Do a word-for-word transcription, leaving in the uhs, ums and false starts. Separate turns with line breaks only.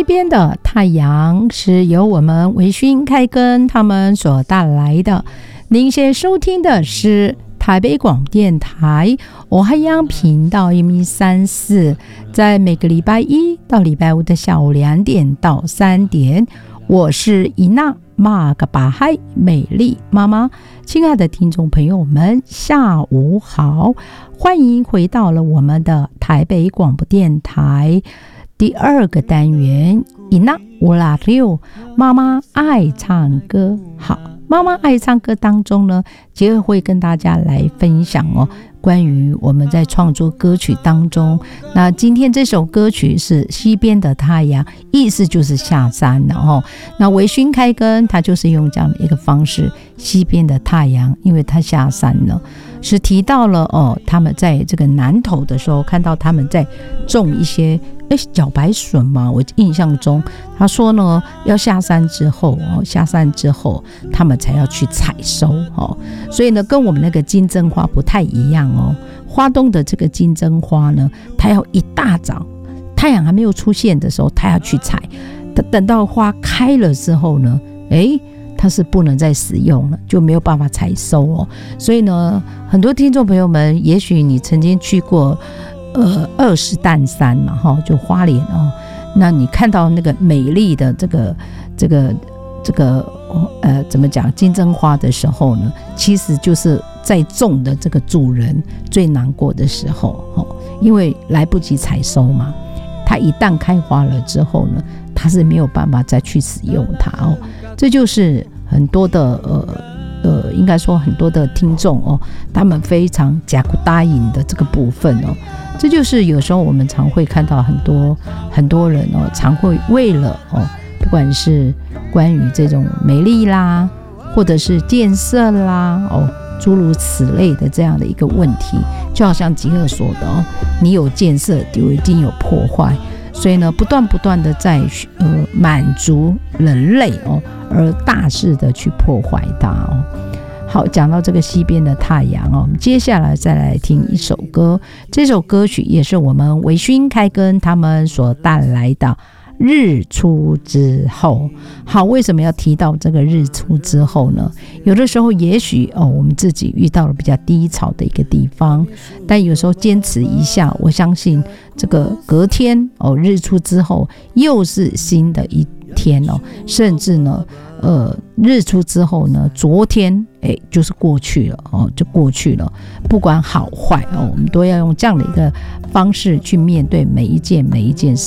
西边的太阳是由我们微醺开根他们所带来的。您现在收听的是台北广电台我海洋频道一米三四，在每个礼拜一到礼拜五的下午两点到三点，我是伊娜玛个巴海美丽妈妈。亲爱的听众朋友们，下午好，欢迎回到了我们的台北广播电台第二个单元，伊娜乌拉六妈妈爱唱歌。好，妈妈爱唱歌当中呢，结合会跟大家来分享哦，关于我们在创作歌曲当中，那今天这首歌曲是西边的太阳，意思就是下山了哦。那微醺开根他就是用这样的一个方式，西边的太阳，因为他下山了，是提到了哦，他们在这个南投的时候看到他们在种一些诶茭白笋嘛，我印象中他说呢，要下山之后哦，下山之后他们才要去采收哦，所以呢，跟我们那个金针花不太一样哦。花东的这个金针花呢，它要一大早太阳还没有出现的时候，它要去采，等到花开了之后呢，诶它是不能再使用了，就没有办法采收哦。所以呢，很多听众朋友们，也许你曾经去过呃二十担山嘛，哈，就花莲哦，那你看到那个美丽的这个这个这个呃怎么讲金针花的时候呢，其实就是在种的这个主人最难过的时候哦，因为来不及采收嘛，它一旦开花了之后呢，它是没有办法再去使用它哦。这就是很多的呃呃，应该说很多的听众哦，他们非常假不答应的这个部分哦，这就是有时候我们常会看到很多很多人哦，常会为了哦，不管是关于这种美丽啦，或者是建设啦哦，诸如此类的这样的一个问题，就好像吉尔说的哦，你有建设就一定有破坏。所以呢，不断不断的在呃满足人类哦，而大肆的去破坏它哦。好，讲到这个西边的太阳哦，我们接下来再来听一首歌，这首歌曲也是我们微醺开根他们所带来的日出之后。好，为什么要提到这个日出之后呢？有的时候也许哦，我们自己遇到了比较低潮的一个地方，但有时候坚持一下，我相信这个隔天哦，日出之后又是新的一天哦，甚至呢呃，日出之后呢，昨天哎就是过去了哦，就过去了，不管好坏哦，我们都要用这样的一个方式去面对每一件每一件事